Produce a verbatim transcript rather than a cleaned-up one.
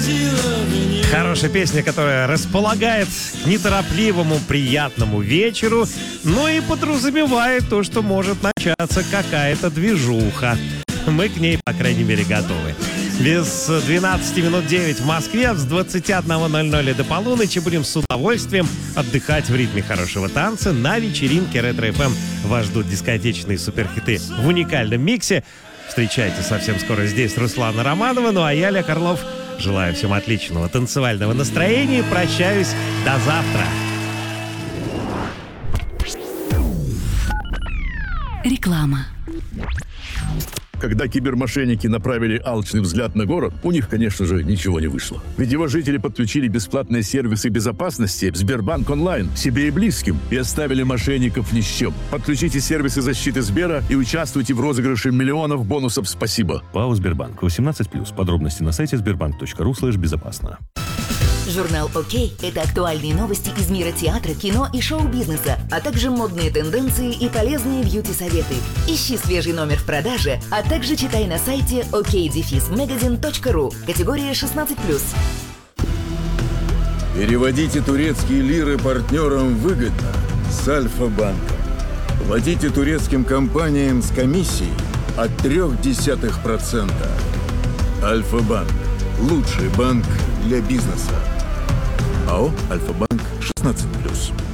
Хорошая песня, которая располагает к неторопливому, приятному вечеру, но и подразумевает то, что может начаться какая-то движуха. Мы к ней, по крайней мере, готовы. Без двенадцати минут девять в Москве, с двадцати одного ноль ноль до полуночи будем с удовольствием отдыхать в ритме хорошего танца на вечеринке Ретро-эф эм. Вас ждут дискотечные суперхиты в уникальном миксе. Встречайте совсем скоро здесь Руслана Романова, ну а я, Олег Орлов, желаю всем отличного танцевального настроения и прощаюсь до завтра. Реклама. Когда кибермошенники направили алчный взгляд на город, у них, конечно же, ничего не вышло. Ведь его жители подключили бесплатные сервисы безопасности в Сбербанк онлайн себе и близким и оставили мошенников ни с чем. Подключите сервисы защиты Сбера и участвуйте в розыгрыше миллионов бонусов «Спасибо». ПАО «Сбербанк». восемнадцать плюс. Подробности на сайте сбербанк точка ру слэш безопасно. Журнал «Окей» — это актуальные новости из мира театра, кино и шоу-бизнеса, а также модные тенденции и полезные бьюти-советы. Ищи свежий номер в продаже, а также читай на сайте окей дефис магазин точка ру, категория шестнадцать плюс. Переводите турецкие лиры партнерам выгодно с Альфа-банком. Платите турецким компаниям с комиссией от трёх десятых процента. Альфа-банк – лучший банк для бизнеса. АО «Альфа-банк» шестнадцать плюс.